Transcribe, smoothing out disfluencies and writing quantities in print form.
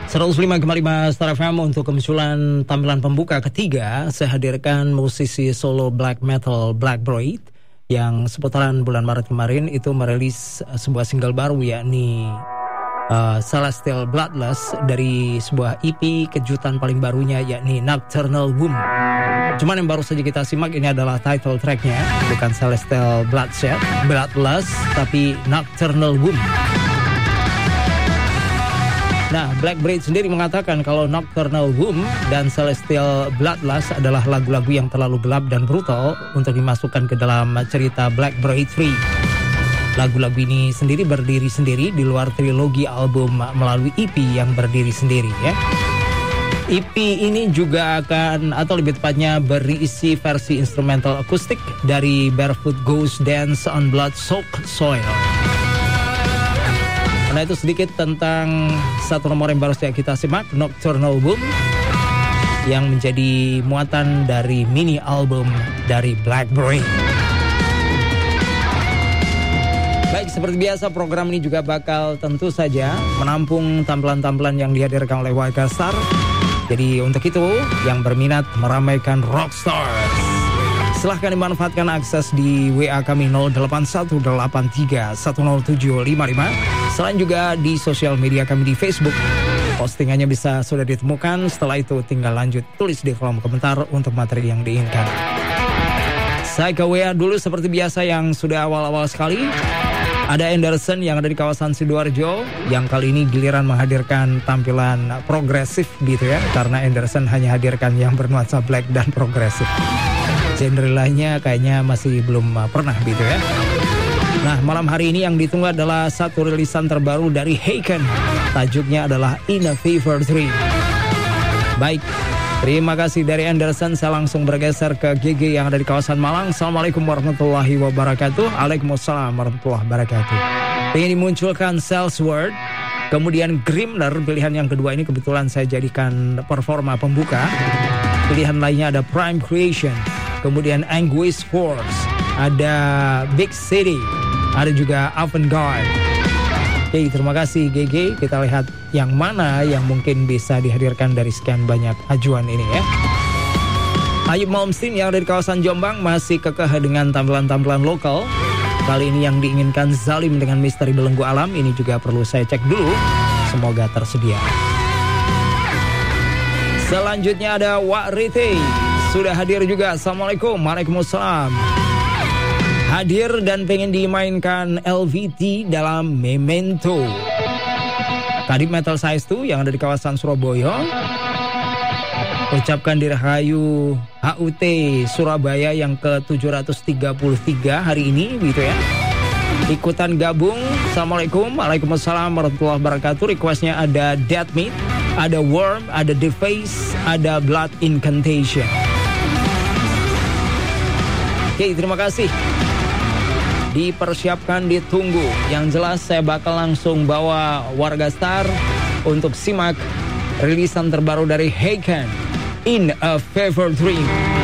105,5 Star FM untuk kemunculan tampilan pembuka ketiga. Saya hadirkan musisi solo black metal Black Broid yang seputaran bulan Maret kemarin itu merilis sebuah single baru, yakni Celestial Bloodlust dari sebuah EP kejutan paling barunya, yakni Nocturnal Womb. Cuman yang baru saja kita simak ini adalah title tracknya, bukan Celestial Bloodlust, tapi Nocturnal Womb. Nah, Black Broid sendiri mengatakan kalau Nocturnal Womb dan Celestial Bloodlust adalah lagu-lagu yang terlalu gelap dan brutal untuk dimasukkan ke dalam cerita Black Broid 3. Lagu-lagu ini sendiri berdiri sendiri di luar trilogi album melalui EP yang berdiri sendiri ya. EP ini juga akan, atau lebih tepatnya berisi versi instrumental akustik dari Barefoot Ghost Dance on Blood-Soaked Soil. Nah, itu sedikit tentang satu nomor yang baru saja kita simak, Nocturnal Womb, yang menjadi muatan dari mini album dari Black Broid. Baik, seperti biasa program ini juga bakal tentu saja menampung tampilan-tampilan yang dihadirkan oleh warga Star. Jadi untuk itu, yang berminat meramaikan Rockstars, silahkan dimanfaatkan akses di WA kami 0818310755. Selain juga di sosial media kami di Facebook. Postingannya bisa sudah ditemukan. Setelah itu tinggal lanjut tulis di kolom komentar untuk materi yang diinginkan. Saya ke WA dulu seperti biasa yang sudah awal-awal sekali. Ada Anderson yang ada di kawasan Sidoarjo, yang kali ini giliran menghadirkan tampilan progresif gitu ya. Karena Anderson hanya hadirkan yang bernuansa black dan progresif. Genre lainnya kayaknya masih belum pernah gitu ya. Nah, malam hari ini yang ditunggu adalah satu rilisan terbaru dari Haken. Tajuknya adalah In a Fever Dream. Baik, terima kasih dari Anderson. Saya langsung bergeser ke GG yang ada di kawasan Malang. Assalamualaikum warahmatullahi wabarakatuh. Waalaikumsalam warahmatullahi wabarakatuh. Ingin dimunculkan Salesword, kemudian Grimler, pilihan yang kedua ini kebetulan saya jadikan performa pembuka. Pilihan lainnya ada Prime Creation, kemudian Anguish Force, ada Big City, ada juga Avant-Garde. Oke, terima kasih GG. Kita lihat yang mana yang mungkin bisa dihadirkan dari sekian banyak ajuan ini ya. Ayub Malmsteen yang ada di kawasan Jombang masih kekeh dengan tampilan-tampilan lokal. Kali ini yang diinginkan Zalim dengan Misteri Belenggu Alam. Ini juga perlu saya cek dulu. Semoga tersedia. Selanjutnya ada Wak Rite. Sudah hadir juga. Assalamualaikum. Waalaikumsalam. Hadir dan pengen dimainkan LVT dalam Memento. Kadip Metal Size 2 yang ada di kawasan Surabaya. Ucapkan Dirgahayu HUT Surabaya yang ke-733 hari ini gitu ya. Ikutan gabung. Assalamualaikum. Waalaikumsalam warahmatullahi wabarakatuh. Requestnya ada Dead Meat, ada Worm, ada Deface, ada Blood Incantation. Oke, terima kasih. Dipersiapkan, ditunggu. Yang jelas saya bakal langsung bawa warga Star untuk simak rilisan terbaru dari Haken, In a Fever Dream.